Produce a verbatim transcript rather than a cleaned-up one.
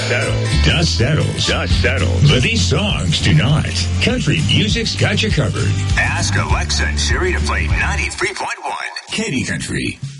settles. Dust settles. Dust settles. But these songs do not. Country music's got you covered. Ask Alexa and Siri to play ninety-three point one Katy Country.